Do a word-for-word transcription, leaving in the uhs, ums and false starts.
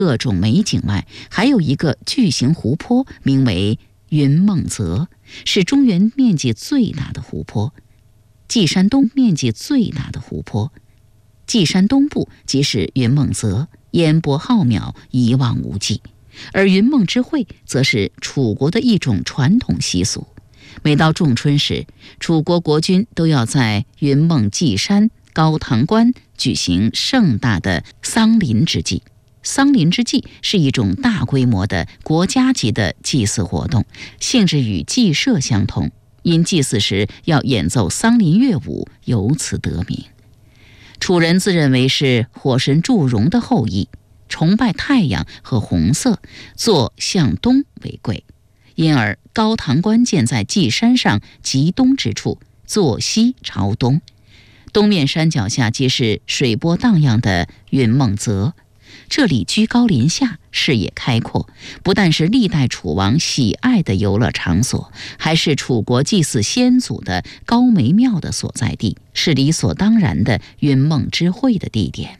各种美景外，还有一个巨型湖泊，名为云梦泽，是中原面积最大的湖泊，稷山东面积最大的湖泊。稷山东部即是云梦泽，烟波浩渺，一望无际。而云梦之会则是楚国的一种传统习俗，每到仲春时，楚国国君都要在云梦稷山高堂关举行盛大的丧临之祭。丧临之祭是一种大规模的国家级的祭祀活动，性质与祭社相同，因祭祀时要演奏丧临乐舞，由此得名。楚人自认为是火神祝融的后裔，崇拜太阳和红色，坐向东为贵，因而高堂关建在稷山上极东之处，坐西朝东，东面山脚下即是水波荡漾的云梦泽。这里居高临下，视野开阔，不但是历代楚王喜爱的游乐场所，还是楚国祭祀先祖的高梅庙的所在地，是理所当然的云梦之会的地点。